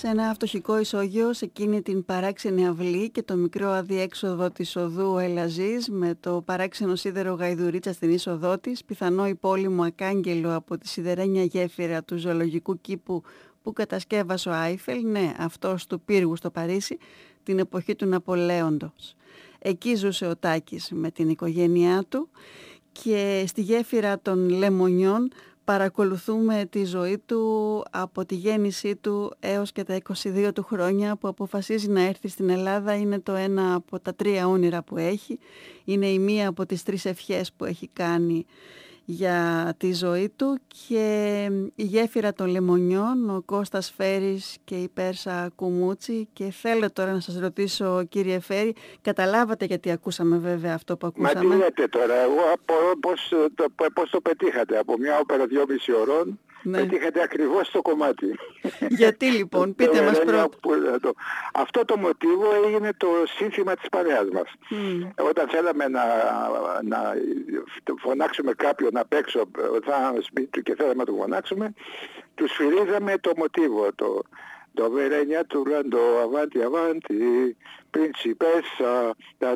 σε ένα φτωχικό ισόγειο, σε εκείνη την παράξενη αυλή και το μικρό αδιέξοδο της οδού Ελαζής με το παράξενο σίδερο Γαϊδουρίτσα στην είσοδό της, πιθανό υπόλοιμο ακάγγελο από τη σιδερένια γέφυρα του ζωολογικού κήπου που κατασκεύασε ο Άιφελ, ναι, αυτός του πύργου στο Παρίσι, την εποχή του Ναπολέοντος. Εκεί ζούσε ο Τάκης με την οικογένειά του και στη γέφυρα των Λεμονιών παρακολουθούμε τη ζωή του από τη γέννησή του έως και τα 22 του χρόνια που αποφασίζει να έρθει στην Ελλάδα. Είναι το ένα από τα 3 όνειρα που έχει. Είναι η μία από τις 3 ευχές που έχει κάνει για τη ζωή του και η γέφυρα των Λεμονιών, ο Κώστας Φέρης και η Πέρσα Κουμούτσι. Και θέλω τώρα να σας ρωτήσω, κύριε Φέρη, καταλάβατε γιατί ακούσαμε βέβαια αυτό που ακούσαμε? Μα τι λέτε τώρα, εγώ απορώ πώς το πετύχατε, από μια όπερα 2,5 ώρων. Ναι. Πετύχατε ακριβώς το κομμάτι. Γιατί λοιπόν, πείτε μας πρώτα. Αυτό το μοτίβο έγινε το σύνθημα της παρέας μας. Όταν θέλαμε να φωνάξουμε κάποιον απ' έξω, θα σπίτι του και θέλαμε να το φωνάξουμε, του σφυρίζαμε το μοτίβο, το Βερένια του Ραντο, αβάντι, αβάντι, πριncipessa,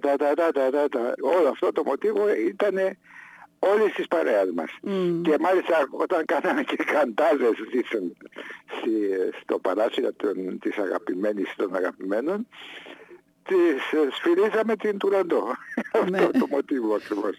όλο αυτό το μοτίβο ήτανε όλες τις παρέας μας. Και μάλιστα όταν κάναμε και καντάζες στο παράσιτο της αγαπημένης των αγαπημένων, τις σφυρίζαμε την Τουραντό. Αυτό το μοτίβο ακριβώς.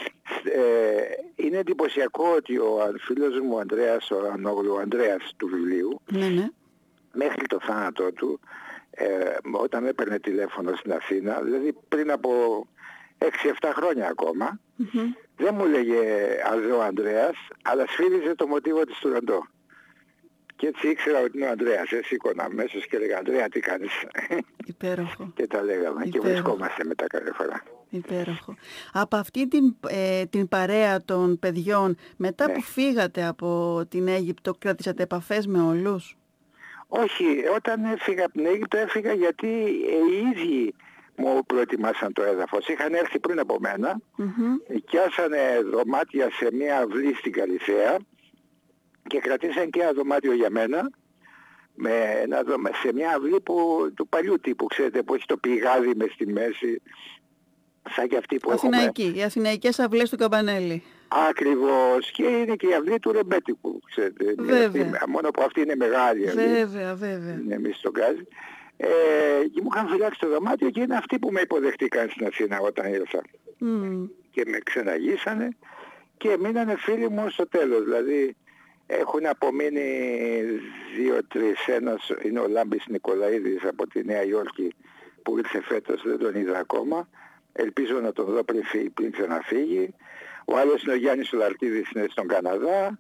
Είναι εντυπωσιακό ότι ο φίλος μου Ανδρέας, ο Ανόγλου του βιβλίου, μέχρι το θάνατό του, όταν έπαιρνε τηλέφωνο στην Αθήνα, δηλαδή πριν από 6-7 χρόνια ακόμα, δεν μου λέγε «Αδε ο Ανδρέας», αλλά σφύριζε το μοτίβο της Τουραντό. Και έτσι ήξερα ότι είναι ο Ανδρέας. Σήκωνα αμέσως και έλεγα «Ανδρέα, τι κάνεις?» Υπέροχο. Και τα λέγαμε. Υπέροχο. Και βρισκόμαστε μετά κάθε φορά. Υπέροχο. Από αυτή την παρέα των παιδιών, μετά που φύγατε από την Αίγυπτο, κρατήσατε επαφές με όλους? Όχι, όταν έφυγα από την Αίγυπτο έφυγα γιατί οι ίδιοι μου προετοιμάσαν το έδαφος. Είχαν έρθει πριν από μένα, νοικιάσανε δωμάτια σε μια αυλή στην Καλυθέα και κρατήσαν και ένα δωμάτιο για μένα σε μια αυλή του παλιού τύπου, ξέρετε, που έχει το πηγάδι μες στη μέση, σαν και αυτή που Αθηναϊκή, οι αθηναϊκές αυλές του Καμπανέλη. Ακριβώς, και είναι και η αυλή του Ρεμπέτικου, ξέρετε. Μόνο που αυτή είναι μεγάλη αυλή. Βέβαια. Είναι εμείς στον Γκάζι. Και μου είχαν φυλάξει το δωμάτιο και είναι αυτοί που με υποδεχτήκαν στην Αθήνα όταν ήρθα. Και με ξεναγήσανε και μείνανε φίλοι μου στο τέλος. Δηλαδή έχουν απομείνει 2-3. Ένας είναι ο Λάμπης Νικολαίδης από τη Νέα Υόρκη που ήρθε φέτος, δεν τον είδα ακόμα. Ελπίζω να τον δω πριν ξαναφύγει. Ο άλλος είναι ο Γιάννης Λαρτίδης, είναι στον Καναδά.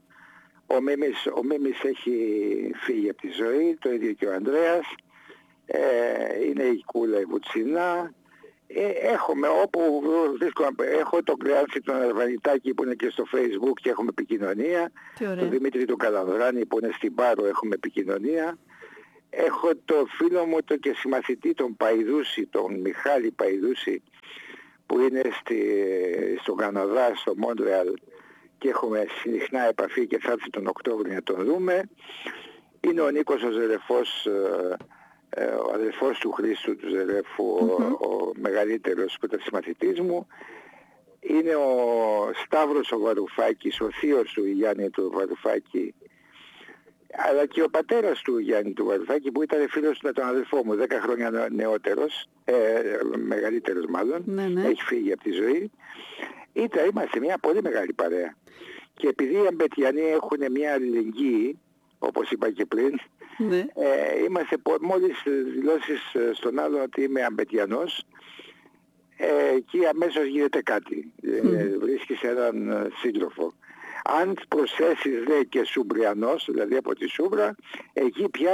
Ο Μίμης έχει φύγει από τη ζωή, το ίδιο και ο Ανδρέας. Είναι η Κούλα η Βουτσινά. Έχουμε όπου βρίσκομαι, έχω τον Κρεάνθη τον Αρβανιτάκη που είναι και στο Facebook και έχουμε επικοινωνία. Τον Δημήτρη του Καλανδράνη που είναι στην Πάρο, έχουμε επικοινωνία. Έχω το φίλο μου και συμμαθητή τον Παϊδούση, τον Μιχάλη Παϊδούση που είναι στον Καναδά, στο Μόντρεαλ και έχουμε συχνά επαφή και θα έρθει τον Οκτώβριο να τον δούμε. Είναι ο Νίκος ο Ζερεφός, ο αδελφός του Χρήστου του Ζερέφου, ο μεγαλύτερος που ήταν συμμαθητής μου. Είναι ο Σταύρος ο Βαρουφάκης, ο θείος του Γιάννη του Βαρουφάκη, αλλά και ο πατέρας του Γιάννη του Βαρουφάκη που ήταν φίλος με τον αδελφό μου, 10 χρόνια νεότερος, μεγαλύτερος μάλλον, έχει φύγει από τη ζωή. Είμαστε μια πολύ μεγάλη παρέα. Και επειδή οι Αμπετιανοί έχουν μια αλληλεγγύη, όπως είπα και πριν, είμαστε μόλις δηλώσεις στον άλλον ότι είμαι Αμπετιανός και αμέσως γίνεται κάτι. Βρίσκεις έναν σύντροφο. Αν προσθέσεις δε και Σουμπριανός, δηλαδή από τη Σούμπρα, εκεί πια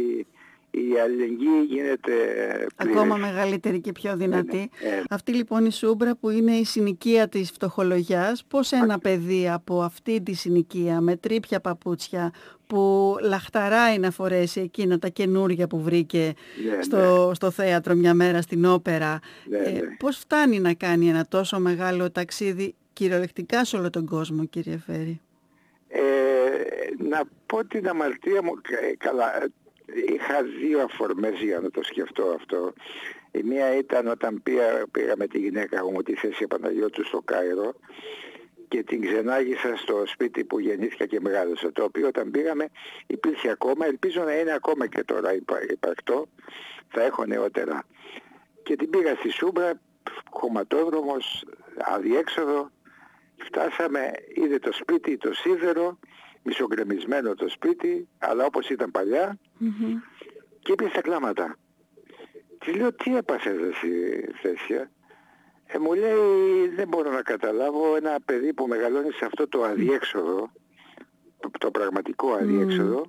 η αλληλεγγύη γίνεται ακόμα μεγαλύτερη και πιο δυνατή. Αυτή λοιπόν η Σούμπρα που είναι η συνοικία της φτωχολογιάς, πώς ένα παιδί από αυτή τη συνοικία με τρίπια παπούτσια που λαχταράει να φορέσει εκείνα τα καινούργια που βρήκε στο θέατρο μια μέρα στην όπερα, πώς φτάνει να κάνει ένα τόσο μεγάλο ταξίδι κυριολεκτικά σε όλο τον κόσμο, κύριε Φέρη? Να πω την αμαρτία μου, καλά, είχα δύο αφορμές για να το σκεφτώ αυτό. Η μία ήταν όταν πήγα με τη γυναίκα μου τη θέση Παναγιώτου στο Κάιρο και την ξενάγησα στο σπίτι που γεννήθηκα και μεγάλωσα, το οποίο όταν πήγαμε υπήρχε ακόμα, ελπίζω να είναι ακόμα και τώρα υπαρκτό, θα έχω νεότερα. Και την πήγα στη Σούμπρα, χωματόδρομος, αδιέξοδο, φτάσαμε, είδε το σπίτι, το σίδερο, μισογκρεμισμένο το σπίτι, αλλά όπως ήταν παλιά, και είπε στα κλάματα. Της λέω, τι έπαθες εσύ, Θέσια? Μου λέει, δεν μπορώ να καταλάβω ένα παιδί που μεγαλώνει σε αυτό το αδιέξοδο, το πραγματικό αδιέξοδο,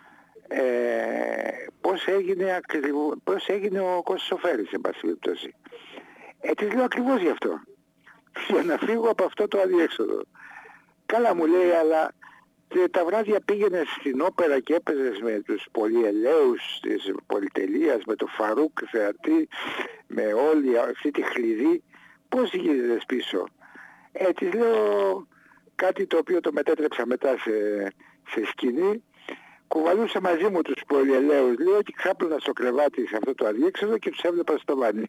πώς έγινε ο Κώστας ο Φέρης, εν πάση περιπτώσει. Της λέω ακριβώς γι' αυτό. Για να φύγω από αυτό το αδιέξοδο. Καλά, μου λέει, αλλά τα βράδια πήγαινες στην όπερα και έπαιζες με τους πολυελαίους της πολυτελείας, με το Φαρούκ θεατή, με όλη αυτή τη χλειδί. Πώς γύριζες πίσω? Της λέω κάτι το οποίο το μετέτρεψα μετά σε σκηνή. Κουβαλούσα μαζί μου τους πολυελαίους, λέω, και ξάπλωνα στο κρεβάτι σε αυτό το αδιέξοδο και τους έβλεπα στο βάνι.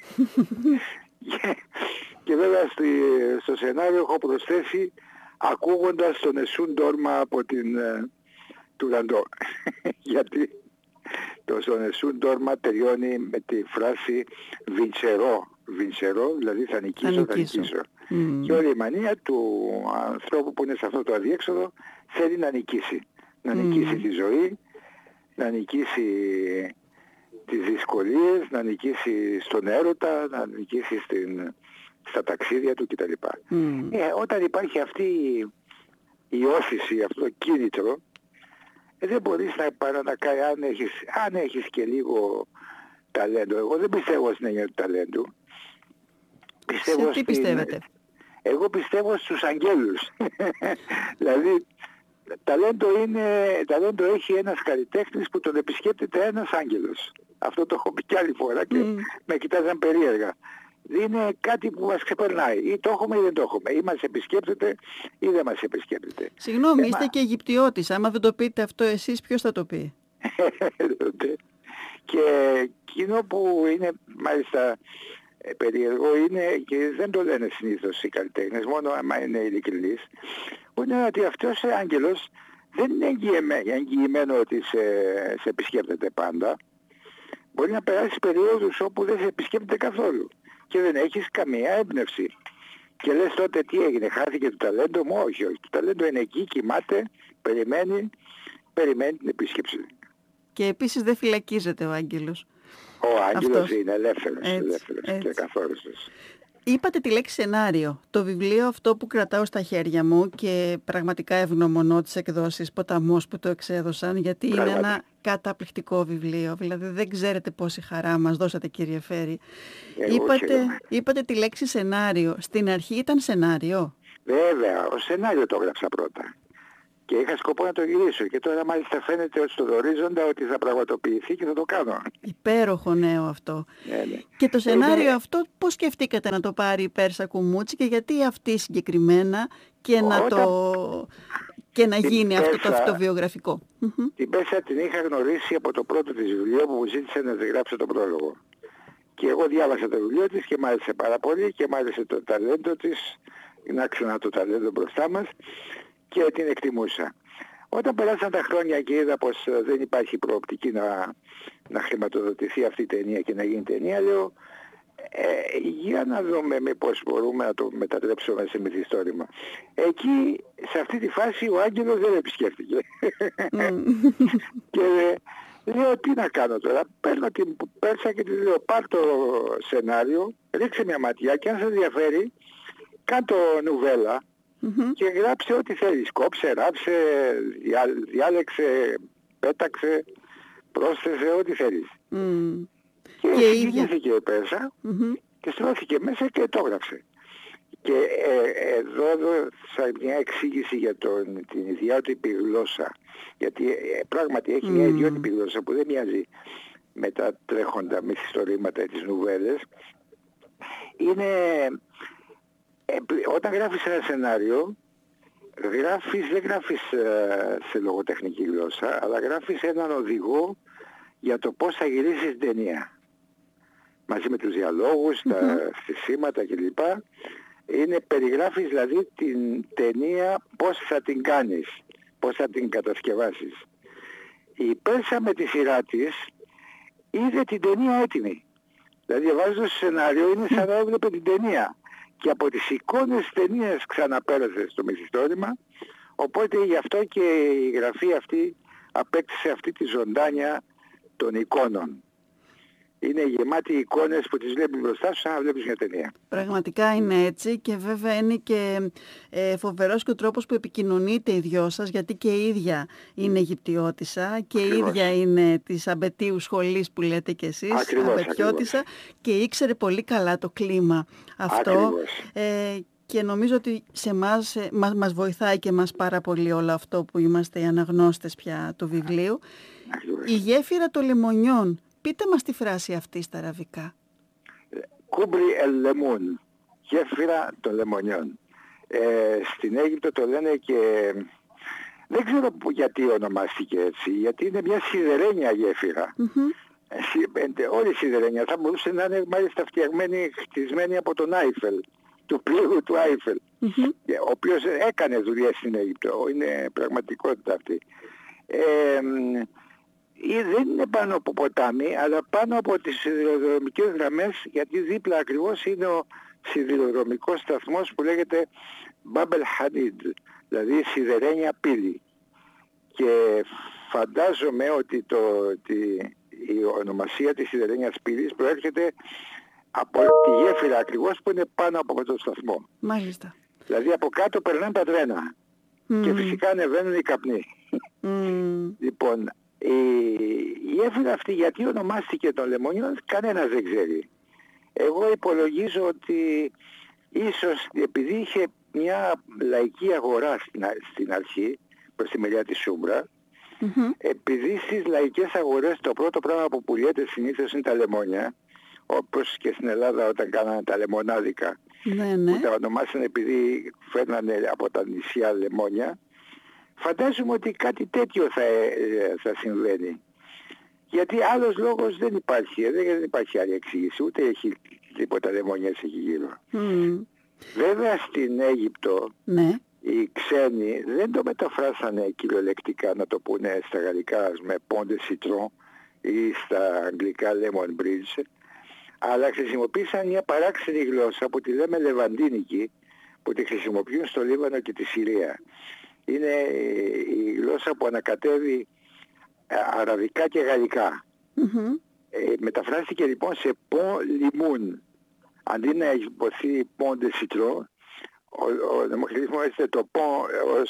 Και βέβαια στο σενάριο έχω προσθέσει ακούγοντας τον Εσούν Ντόρμα από την Τουραντό. Γιατί το στον Εσούν Ντόρμα τελειώνει με τη φράση Βιντσερό, δηλαδή θα νικήσω. Και όλη η μανία του ανθρώπου που είναι σε αυτό το αδιέξοδο θέλει να νικήσει. Να νικήσει τη ζωή, να νικήσει τις δυσκολίες, να νικήσει στον έρωτα, να νικήσει στα ταξίδια του κτλ. Όταν υπάρχει αυτή η όθηση, αυτό το κίνητρο, δεν μπορείς παρά να κάνει, αν έχεις και λίγο ταλέντο. Εγώ δεν πιστεύω στην έννοια του ταλέντου. Σε τι πιστεύετε? Εγώ πιστεύω στους αγγέλους. Δηλαδή, ταλέντο έχει ένας καλλιτέχνης που τον επισκέπτεται ένας άγγελος. Αυτό το έχω πει κι άλλη φορά και με κοιτάζαν περίεργα. Είναι κάτι που μας ξεπερνάει. Ή το έχουμε ή δεν το έχουμε. Ή μας επισκέπτεται ή δεν μας επισκέπτεται. Συγγνώμη, είστε και Αιγυπτιώτης. Άμα δεν το πείτε αυτό εσείς, ποιος θα το πει? Και εκείνο που είναι μάλιστα περίεργο είναι, και δεν το λένε συνήθως οι καλλιτέχνες, μόνο άμα είναι ειλικρινείς, είναι ότι αυτός ο άγγελος δεν είναι εγγυημένο ότι σε επισκέπτεται πάντα. Μπορεί να περάσει περιόδους όπου δεν σε επισκέπτεται καθόλου και δεν έχεις καμία έμπνευση. Και λες τότε τι έγινε, χάθηκε το ταλέντο μου? Όχι. Το ταλέντο είναι εκεί, κοιμάται, περιμένει την επίσκεψη. Και επίσης δεν φυλακίζεται ο άγγελος. Ο άγγελος είναι ελεύθερος και καθόριστος. Είπατε τη λέξη σενάριο. Το βιβλίο αυτό που κρατάω στα χέρια μου, και πραγματικά ευγνωμονώ τις εκδόσεις Ποταμός που το εξέδωσαν, γιατί είναι ένα καταπληκτικό βιβλίο. Δηλαδή δεν ξέρετε πόση χαρά μας δώσατε, κύριε Φέρη. Είπατε τη λέξη σενάριο. Στην αρχή ήταν σενάριο? Βέβαια, ο σενάριο το έγραψα πρώτα. Και είχα σκοπό να το γυρίσω. Και τώρα μάλιστα φαίνεται ότι στον ορίζοντα ότι θα πραγματοποιηθεί και θα το κάνω. Υπέροχο νέο αυτό. Ναι. Και το σενάριο αυτό πώς σκεφτήκατε να το πάρει η Πέρσα Κουμούτση και γιατί αυτή συγκεκριμένα και να γίνει αυτό το αυτοβιογραφικό? Την Πέρσα την είχα γνωρίσει από το πρώτο της βιβλίο που μου ζήτησε να της γράψω τον πρόλογο. Και εγώ διάβασα το βιβλίο της και μ' άρεσε πάρα πολύ και μ' άρεσε το ταλέντο της. Να ξανά το ταλέντο μπροστά μας. Και την εκτιμούσα. Όταν περάσαν τα χρόνια και είδα πως δεν υπάρχει προοπτική να χρηματοδοτηθεί αυτή η ταινία και να γίνει ταινία, λέω για να δούμε μήπως μπορούμε να το μετατρέψουμε σε μυθιστόρημα. Εκεί, σε αυτή τη φάση, ο άγγελος δεν επισκέφτηκε. Και λέω τι να κάνω τώρα. Παίρνω την Πέρσα και της λέω πάρ' το σενάριο, ρίξε μια ματιά και αν σε ενδιαφέρει κάντο νουβέλα. Και γράψε ό,τι θέλεις. Κόψε, ράψε, διάλεξε, πέταξε, πρόσθεσε, ό,τι θέλεις. Και συγκινήθηκε η Πέρσα και στρώθηκε μέσα και το έγραψε. Και εδώ σαν μια εξήγηση για την ιδιότυπη γλώσσα. Γιατί πράγματι έχει μια ιδιότυπη γλώσσα που δεν μοιάζει με τα τρέχοντα μυθιστορήματα της νουβέλες. Είναι... όταν γράφεις ένα σενάριο, δεν γράφεις σε λογοτεχνική γλώσσα, αλλά γράφεις έναν οδηγό για το πώς θα γυρίσει την ταινία. Μαζί με τους διαλόγους, τα στισίματα κλπ. Περιγράφεις δηλαδή την ταινία πώς θα την κάνεις, πώς θα την κατασκευάσεις. Η Πέρσα με τη σειρά της είδε την ταινία έτοιμη. Δηλαδή διαβάζοντας το σενάριο είναι σαν να έβλεπε την ταινία. Και από τις εικόνες της ταινίας ξαναπέρασε στο μυθιστόρημα. Οπότε γι' αυτό και η γραφή αυτή απέκτησε αυτή τη ζωντάνια των εικόνων. Είναι γεμάτη εικόνες που τις βλέπεις μπροστά σου σαν να βλέπεις μια ταινία. Πραγματικά είναι έτσι και βέβαια είναι και φοβερός και ο τρόπος που επικοινωνείτε οι δυο σας, γιατί και η ίδια είναι Αιγυπτιώτισσα και η ίδια είναι της Αμπετίου σχολής που λέτε κι εσείς, Αμπετιώτισσα, και ήξερε πολύ καλά το κλίμα αυτό. Και νομίζω ότι σε μας βοηθάει και μας πάρα πολύ όλο αυτό που είμαστε οι αναγνώστες πια του βιβλίου. Η γέφυρα των λεμονιών. Πείτε μας τη φράση αυτή στα αραβικά. Κούμπρι ελ λεμούν, γέφυρα των λεμονιών. Στην Αίγυπτο το λένε και δεν ξέρω γιατί ονομάστηκε έτσι, γιατί είναι μια σιδερένια γέφυρα. Όλη η σιδερένια θα μπορούσε να είναι μάλιστα χτισμένη από τον Άιφελ, του πλοίου του Άιφελ, ο οποίος έκανε δουλειές στην Αίγυπτο. Είναι πραγματικότητα αυτή. Δεν είναι πάνω από ποτάμι, αλλά πάνω από τις σιδηροδρομικές γραμμές, γιατί δίπλα ακριβώς είναι ο σιδηροδρομικός σταθμός που λέγεται Μπάμπελ Χανίδ, δηλαδή σιδερένια πύλη. Και φαντάζομαι ότι η ονομασία της σιδερένιας πύλης προέρχεται από τη γέφυρα ακριβώς που είναι πάνω από τον σταθμό. Μάλιστα. Δηλαδή από κάτω περνάνε τα τρένα και φυσικά ανεβαίνουν οι καπνοί. Λοιπόν, η γέφυρα αυτή γιατί ονομάστηκε των λεμονιών κανένας δεν ξέρει. Εγώ υπολογίζω ότι ίσως επειδή είχε μια λαϊκή αγορά στην αρχή προς τη μεριά της Σούμπρα, επειδή στις λαϊκές αγορές το πρώτο πράγμα που πουλιέται συνήθως είναι τα λεμόνια, όπως και στην Ελλάδα όταν κάνανε τα λεμονάδικα, που τα ονομάσανε επειδή φέρνανε από τα νησιά λεμόνια. Φαντάζομαι ότι κάτι τέτοιο θα συμβαίνει. Γιατί άλλος λόγος δεν υπάρχει. Δεν υπάρχει άλλη εξήγηση. Ούτε έχει τίποτα λεμονιές εκεί γύρω. Βέβαια στην Αίγυπτο οι ξένοι δεν το μεταφράσανε κυριολεκτικά, να το πούνε στα γαλλικά με pont de citron ή στα αγγλικά lemon bridge, αλλά χρησιμοποίησαν μια παράξενη γλώσσα που τη λέμε λεβαντίνικη, που τη χρησιμοποιούν στο Λίβανο και τη Συρία. Είναι η γλώσσα που ανακατεύει αραβικά και γαλλικά. Μεταφράστηκε λοιπόν σε pont limoun. Αντί να έχει υποθεί pont de citron, χρησιμοποιείται το pont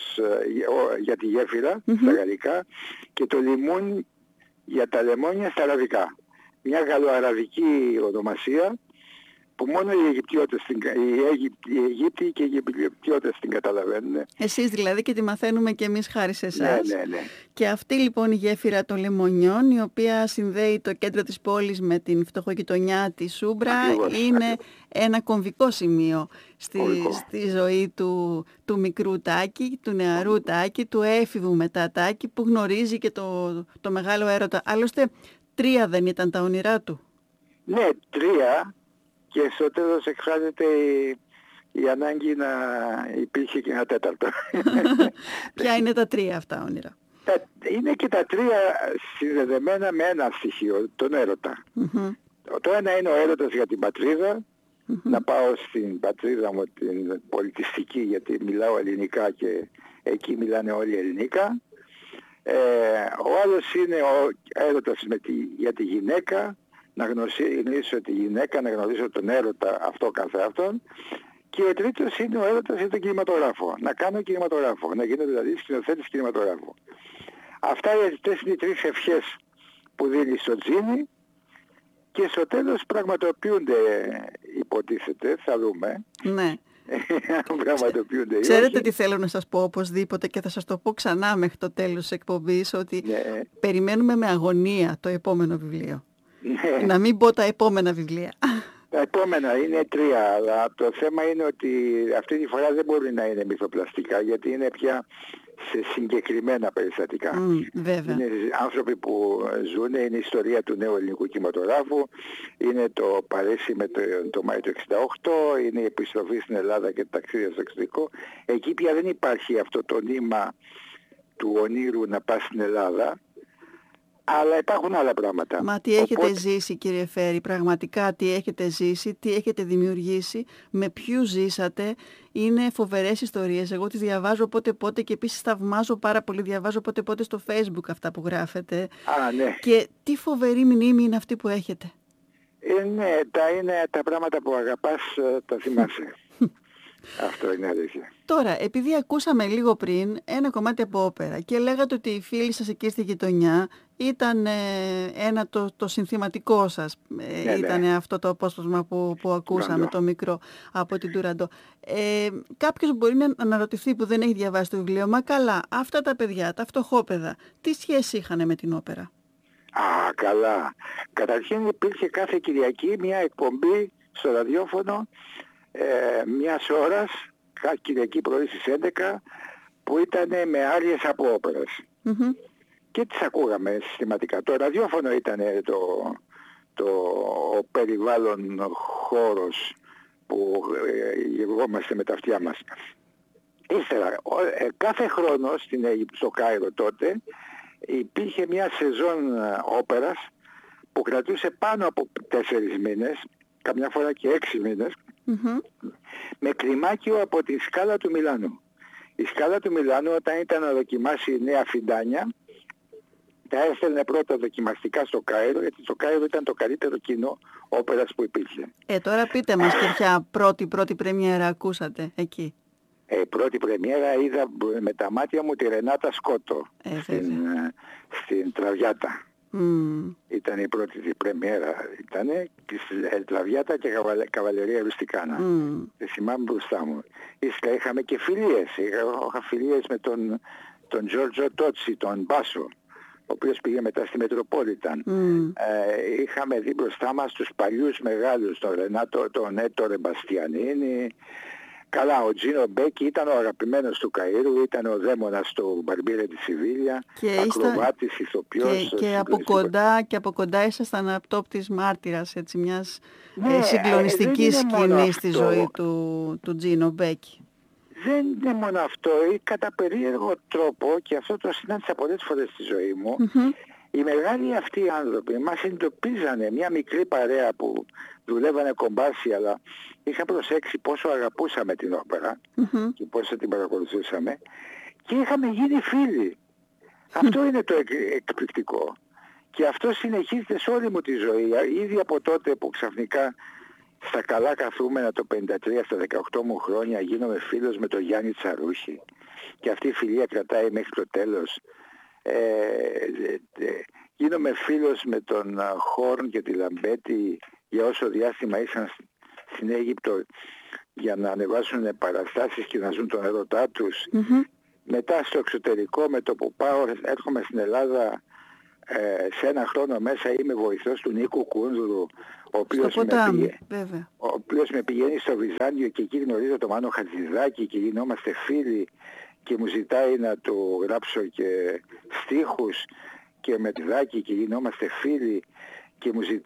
για τη γέφυρα στα γαλλικά και το limoun για τα λεμόνια στα αραβικά. Μια γαλλοαραβική ονομασία που μόνο οι Αιγυπτιώτες, οι Αιγύπτιοι και οι Αιγυπτιώτες την καταλαβαίνουν. Εσείς δηλαδή, και τη μαθαίνουμε και εμείς χάρη σε εσάς. Ναι. Και αυτή λοιπόν η γέφυρα των λεμονιών, η οποία συνδέει το κέντρο της πόλης με την φτωχογειτονιά της Σούμπρα, είναι ένα κομβικό σημείο στη ζωή του μικρού Τάκη, του νεαρού Τάκη, του έφηβου μετά Τάκη, που γνωρίζει και το μεγάλο έρωτα. Άλλωστε 3 δεν ήταν τα όνειρά του? Ναι, 3. Και στο τέλος εκφράζεται η ανάγκη να υπήρχε και ένα 4. Ποια είναι τα 3 αυτά όνειρα? Είναι και τα 3 συνδεδεμένα με ένα στοιχείο, τον έρωτα. Το ένα είναι ο έρωτας για την πατρίδα, να πάω στην πατρίδα μου την πολιτιστική, γιατί μιλάω ελληνικά και εκεί μιλάνε όλοι ελληνικά. Ο άλλος είναι ο έρωτας για τη γυναίκα, να γνωρίσω τη γυναίκα, να γνωρίσω τον έρωτα αυτό καθεαυτόν. Και ο τρίτος είναι ο έρωτας για τον κινηματογράφο. Να κάνω κινηματογράφο, να γίνω δηλαδή σκηνοθέτης κινηματογράφου. Αυτές είναι οι 3 ευχές που δίνει στο τζίνι και στο τέλος πραγματοποιούνται, υποτίθεται, θα δούμε. Ναι. Πραγματοποιούνται. Ξέρετε τι θέλω να σας πω οπωσδήποτε, και θα σας το πω ξανά μέχρι το τέλος της εκπομπής, ότι περιμένουμε με αγωνία το επόμενο βιβλίο. Να μην πω τα επόμενα βιβλία. Τα επόμενα είναι 3, αλλά το θέμα είναι ότι αυτή τη φορά δεν μπορεί να είναι μυθοπλαστικά, γιατί είναι πια σε συγκεκριμένα περιστατικά. Είναι άνθρωποι που ζουν, είναι η ιστορία του νέου ελληνικού κινηματογράφου, είναι το Παρίσι με το Μάιο του 1968, είναι η επιστροφή στην Ελλάδα και το ταξίδι στο εξωτερικό. Εκεί πια δεν υπάρχει αυτό το νήμα του ονείρου να πας στην Ελλάδα, αλλά υπάρχουν άλλα πράγματα. Μα τι έχετε ζήσει, κύριε Φέρη, πραγματικά τι έχετε ζήσει, τι έχετε δημιουργήσει, με ποιους ζήσατε, είναι φοβερές ιστορίες. Εγώ τις διαβάζω πότε και επίσης θαυμάζω πάρα πολύ, διαβάζω πότε στο Facebook αυτά που γράφετε. Ναι. Και τι φοβερή μνήμη είναι αυτή που έχετε. Ναι, είναι τα πράγματα που αγαπάς, τα θυμάσαι. Αυτό είναι αλήθεια. Τώρα, επειδή ακούσαμε λίγο πριν ένα κομμάτι από όπερα και λέγατε ότι οι φίλοι σας εκεί στη γειτονιά ήταν το συνθηματικό σας, ήταν αυτό το απόσπασμα που ακούσαμε, το μικρό από την Τουραντό. Κάποιος μπορεί να αναρωτηθεί που δεν έχει διαβάσει το βιβλίο, μα καλά, αυτά τα παιδιά, τα φτωχόπαιδα, τι σχέση είχαν με την όπερα? Καλά. Καταρχήν υπήρχε κάθε Κυριακή μια εκπομπή στο ραδιόφωνο μιας ώρας, κάθε Κυριακή πρωί στις 11, που ήταν με άριες από όπερας. Και τις ακούγαμε συστηματικά. Το ραδιόφωνο ήταν ο περιβάλλον χώρος που γευόμαστε με τα αυτιά μας. Ύστερα, κάθε χρόνο στην Αίγυπτο, στο Κάιρο τότε, υπήρχε μια σεζόν όπερας που κρατούσε πάνω από 4 μήνες, καμιά φορά και 6 μήνες, με κλιμάκιο από τη Σκάλα του Μιλάνου. Η Σκάλα του Μιλάνου, όταν ήταν να δοκιμάσει νέα φιντάνια, τα έστελνε πρώτα δοκιμαστικά στο Κάιρο, γιατί το Κάιρο ήταν το καλύτερο κοινό όπερας που υπήρχε. Τώρα πείτε μας και ποια πρώτη πρεμιέρα ακούσατε εκεί. Πρώτη πρεμιέρα είδα με τα μάτια μου τη Ρενάτα Σκότο στην Τραβιάτα. Ήταν η πρώτη της πρεμιέρα, ήταν της Τραβιάτα και Καβαλερία Ρουστικάνα. Θυμάμαι μπροστά μου. Ύστερα είχαμε και φιλίες. Είχα φιλίες με τον Τζόρτζο Τότσι, τον Μπάσο, ο οποίος πήγε μετά στη Μετροπόλιταν. Είχαμε δει μπροστά μας τους παλιούς μεγάλους, τον Έτορε Μπαστιανίνη. Καλά, ο Τζίνο Μπέκι ήταν ο agapiμένος του Καΐρου, ήταν ο δαίμονας του Μπαρμπίρε της Σιβίλια, ακροβάτης, ηθοποιός. Και από κοντά ήσασταν απτόπτης μάρτυρας μιας συγκλονιστικής σκηνής στη ζωή του Τζίνο Μπέκι. Δεν είναι μόνο αυτό, κατά περίεργο τρόπο, και αυτό το συνάντησα πολλές φορές στη ζωή μου, οι μεγάλοι αυτοί άνθρωποι μας εντοπίζανε, μια μικρή παρέα που δουλεύανε κομπάρσι, αλλά είχα προσέξει πόσο αγαπούσαμε την όπερα και πόσο την παρακολουθούσαμε, και είχαμε γίνει φίλοι. Αυτό είναι το εκπληκτικό. Και αυτό συνεχίζεται σε όλη μου τη ζωή. Ήδη από τότε που ξαφνικά στα καλά καθούμενα το 53, στα 18 μου χρόνια, γίνομαι φίλος με τον Γιάννη Τσαρούχη, και αυτή η φιλία κρατάει μέχρι το τέλος. Γίνομαι φίλος με τον Χόρν και τη Λαμπέτη για όσο διάστημα ήσαν στην Αίγυπτο για να ανεβάσουν παραστάσεις και να ζουν τον έρωτά τους. Μετά στο εξωτερικό, με το που πάω, έρχομαι στην Ελλάδα, σε ένα χρόνο μέσα είμαι βοηθός του Νίκου Κούνδρου, ο οποίος με πηγαίνει στο Βυζάντιο, και εκεί γνωρίζω τον Μάνο Χατζηδάκη και γινόμαστε φίλοι, και μου ζητάει να του γράψω και στίχους, και με τη Δάκη και γινόμαστε φίλοι, και μου ζητάει